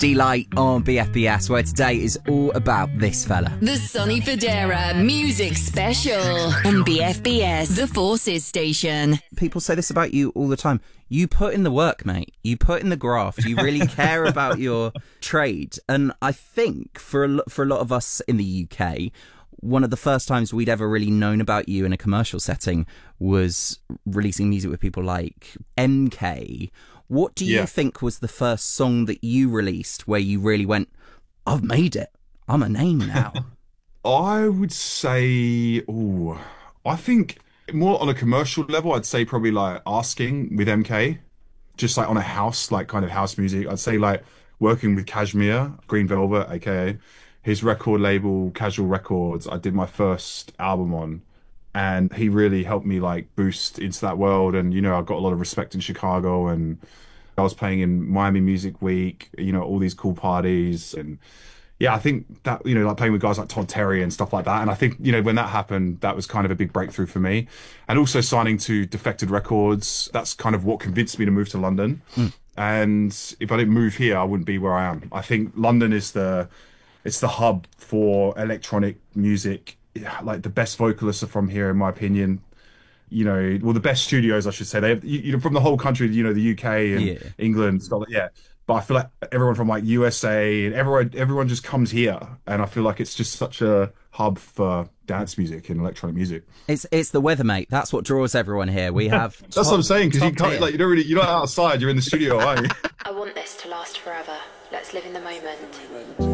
Delight on BFBS, where today is all about this fella. The Sonny Fodera Music Special on BFBS, the Forces station. People say this about you all the time. You put in the work, mate. You put in the graft. You really care about your trade. And I think for a lot of us in the UK, one of the first times we'd ever really known about you in a commercial setting was releasing music with people like MK. What do you think was the first song that you released where you really went, I've made it, I'm a name now? I would say, I think more on a commercial level, I'd say probably like Asking with MK, just like on a house, like kind of house music. I'd say like working with Kashmir, Green Velvet, aka his record label, Casual Records, I did my first album on. And he really helped me like boost into that world. And, you know, I got a lot of respect in Chicago, and I was playing in Miami Music Week, you know, all these cool parties. And yeah, I think that, you know, like playing with guys like Todd Terry and stuff like that. And I think, you know, when that happened, that was kind of a big breakthrough for me. And also signing to Defected Records, that's kind of what convinced me to move to London. And if I didn't move here, I wouldn't be where I am. I think London is it's the hub for electronic music. Like the best vocalists are from here, in my opinion. You know, well, the best studios, I should say. They have, you know, from the whole country, you know, the UK and England, stuff like But I feel like everyone from like USA and everyone just comes here, and I feel like it's just such a hub for dance music and electronic music. It's the weather, mate. That's what draws everyone here. We have. That's what I'm saying, because you can't like you're not outside. You're in the studio, aren't you? I want this to last forever. Let's live in the moment.